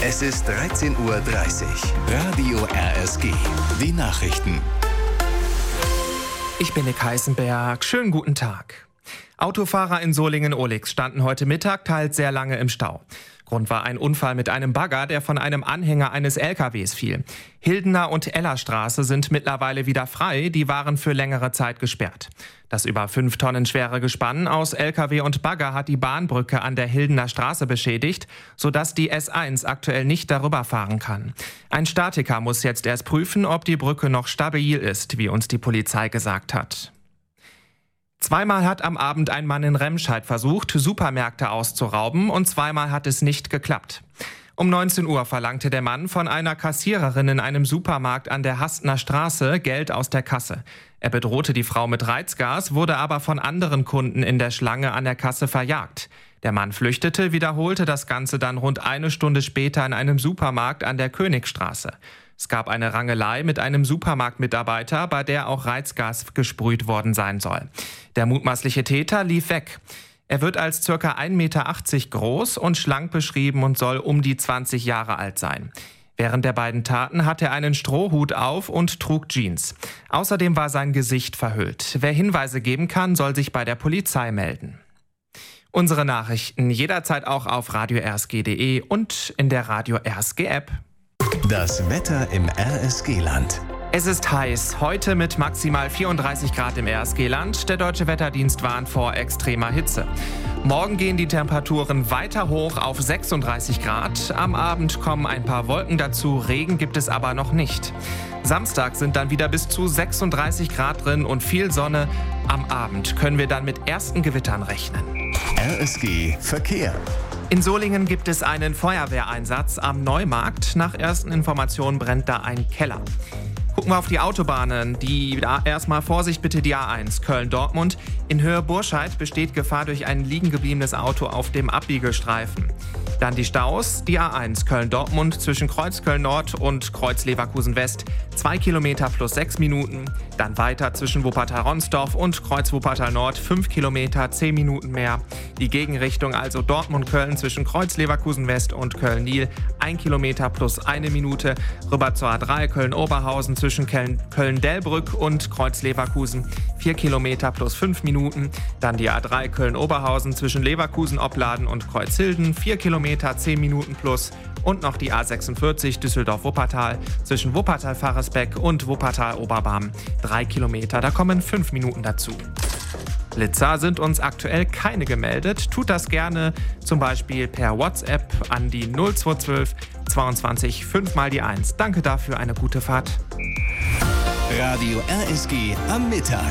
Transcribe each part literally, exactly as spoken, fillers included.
Es ist dreizehn Uhr dreißig. Radio R S G. Die Nachrichten. Ich bin Nick Heißenberg. Schönen guten Tag. Autofahrer in Solingen-Ohlix standen heute Mittag teils sehr lange im Stau. Grund war ein Unfall mit einem Bagger, der von einem Anhänger eines L K Ws fiel. Hildener und Ellerstraße sind mittlerweile wieder frei, die waren für längere Zeit gesperrt. Das über fünf Tonnen schwere Gespann aus L K W und Bagger hat die Bahnbrücke an der Hildener Straße beschädigt, sodass die S eins aktuell nicht darüber fahren kann. Ein Statiker muss jetzt erst prüfen, ob die Brücke noch stabil ist, wie uns die Polizei gesagt hat. Zweimal hat am Abend ein Mann in Remscheid versucht, Supermärkte auszurauben, und zweimal hat es nicht geklappt. Um neunzehn Uhr verlangte der Mann von einer Kassiererin in einem Supermarkt an der Hastner Straße Geld aus der Kasse. Er bedrohte die Frau mit Reizgas, wurde aber von anderen Kunden in der Schlange an der Kasse verjagt. Der Mann flüchtete, wiederholte das Ganze dann rund eine Stunde später in einem Supermarkt an der Königstraße. Es gab eine Rangelei mit einem Supermarktmitarbeiter, bei der auch Reizgas gesprüht worden sein soll. Der mutmaßliche Täter lief weg. Er wird als ca. ein Meter achtzig groß und schlank beschrieben und soll um die zwanzig Jahre alt sein. Während der beiden Taten hatte er einen Strohhut auf und trug Jeans. Außerdem war sein Gesicht verhüllt. Wer Hinweise geben kann, soll sich bei der Polizei melden. Unsere Nachrichten jederzeit auch auf radio r s g punkt d e und in der Radio R S G App. Das Wetter im R S G-Land. Es ist heiß, heute mit maximal vierunddreißig Grad im R S G-Land. Der Deutsche Wetterdienst warnt vor extremer Hitze. Morgen gehen die Temperaturen weiter hoch auf sechsunddreißig Grad. Am Abend kommen ein paar Wolken dazu, Regen gibt es aber noch nicht. Samstag sind dann wieder bis zu sechsunddreißig Grad drin und viel Sonne. Am Abend können wir dann mit ersten Gewittern rechnen. R S G Verkehr. In Solingen gibt es einen Feuerwehreinsatz am Neumarkt. Nach ersten Informationen brennt da ein Keller. Gucken wir auf die Autobahnen. Die erstmal Vorsicht bitte, die A eins Köln-Dortmund. In Höhe Burscheid besteht Gefahr durch ein liegen gebliebenes Auto auf dem Abbiegestreifen. Dann die Staus. Die A eins Köln-Dortmund zwischen Kreuz Köln-Nord und Kreuz Leverkusen-West. Zwei Kilometer plus sechs Minuten. Dann weiter zwischen Wuppertal-Ronsdorf und Kreuz Wuppertal-Nord. Fünf Kilometer, zehn Minuten mehr. Die Gegenrichtung also Dortmund-Köln zwischen Kreuz Leverkusen-West und Köln-Niel. Ein Kilometer plus eine Minute. Rüber zur A drei Köln-Oberhausen zwischen Köln-Dellbrück und Kreuz Leverkusen. Vier Kilometer plus fünf Minuten. Dann die A drei Köln-Oberhausen zwischen Leverkusen-Opladen und Kreuzhilden. Vier Kilometer, zehn Minuten plus. Und noch die A sechsundvierzig Düsseldorf-Wuppertal zwischen Wuppertal-Faresbeck und Wuppertal-Oberbarm. Drei Kilometer, da kommen fünf Minuten dazu. Blitzer sind uns aktuell keine gemeldet. Tut das gerne, zum Beispiel per WhatsApp an die null zwei eins zwei zweiundzwanzig fünf mal die eins. Danke dafür, eine gute Fahrt. Radio R S G am Mittag.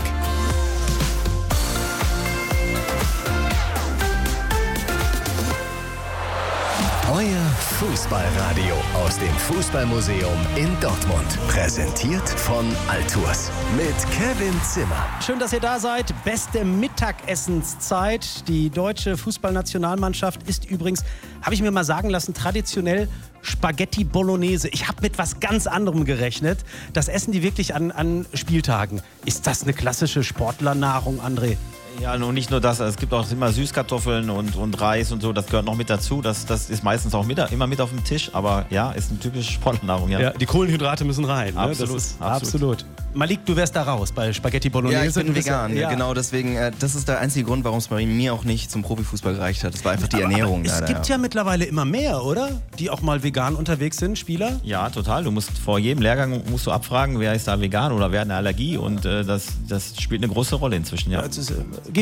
Euer Fußballradio aus dem Fußballmuseum in Dortmund. Präsentiert von Altours mit Kevin Zimmer. Schön, dass ihr da seid. Beste Mittagessenszeit. Die deutsche Fußballnationalmannschaft ist übrigens, habe ich mir mal sagen lassen, traditionell Spaghetti Bolognese. Ich habe mit was ganz anderem gerechnet. Das essen die wirklich an, an Spieltagen. Ist das eine klassische Sportlernahrung, André? Ja, und nicht nur das, es gibt auch immer Süßkartoffeln und, und Reis und so, das gehört noch mit dazu. Das, das ist meistens auch mit, immer mit auf dem Tisch, aber ja, ist eine typische Sportlernahrung. Ja. Ja, die Kohlenhydrate müssen rein. Absolut, ne? Das ist absolut. absolut. Malik, du wärst da raus bei Spaghetti Bolognese. Ja, ich bin Du bist vegan, ja, genau deswegen, äh, das ist der einzige Grund, warum es bei mir auch nicht zum Profifußball gereicht hat. Das war einfach die aber, Ernährung. aber es leider, gibt ja. ja mittlerweile immer mehr, oder? Die auch mal vegan unterwegs sind, Spieler? Ja, total. Du musst vor jedem Lehrgang musst du abfragen, wer ist da vegan oder wer hat eine Allergie und äh, das, das spielt eine große Rolle inzwischen. Ja. Ja, es ist, äh,